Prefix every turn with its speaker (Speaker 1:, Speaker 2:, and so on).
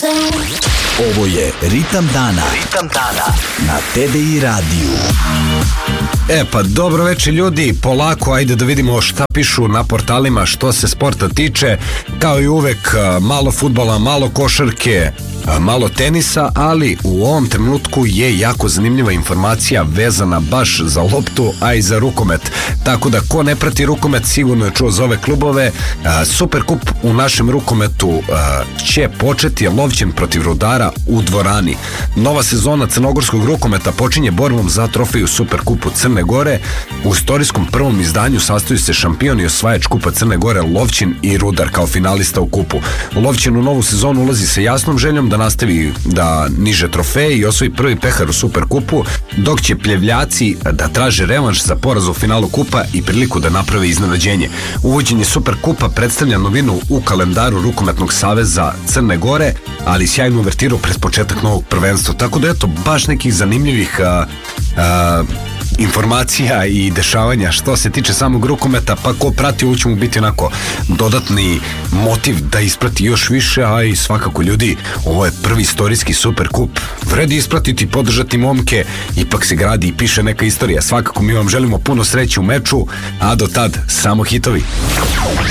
Speaker 1: Ovo je Ritam dana. Ritam dana na TDI radiju.
Speaker 2: Pa dobro večer ljudi, polako, ajde da vidimo šta pišu na portalima što se sporta tiče. Kao i uvek, malo fudbala, malo košarke, malo tenisa, ali u ovom trenutku je jako zanimljiva informacija vezana baš za loptu, a i za rukomet. Tako da ko ne prati rukomet sigurno je čuo za ove klubove. Superkup u našem rukometu će početi Lovćen protiv Rudara u dvorani. Nova sezona crnogorskog rukometa počinje borbom za trofeju Superkupu Crne Gore. U istorijskom prvom izdanju sastoji se šampion i osvajač Kupa Crne Gore Lovćen i Rudar kao finalista u kupu. Lovćen u novu sezonu ulazi sa jasnom željom da nastavi da niže trofeje i osvoji prvi pehar u Superkupu, dok će Pljevljaci da traže revanš za poraz u finalu kupa i priliku da naprave iznenađenje. Uvođenje Superkupa predstavlja novinu u kalendaru Rukometnog saveza Crne Gore, ali sjajnu uvertiru pred početak novog prvenstva. Tako da eto, baš nekih zanimljivih informacija i dešavanja što se tiče samog rukometa, pa ko prati ovo će mu biti onako dodatni motiv da isprati još više, a i svakako ljudi, ovo je prvi istorijski Superkup, vredi ispratiti, podržati momke, ipak se gradi i piše neka istorija. Svakako mi vam želimo puno sreće u meču, a do tad samo hitovi.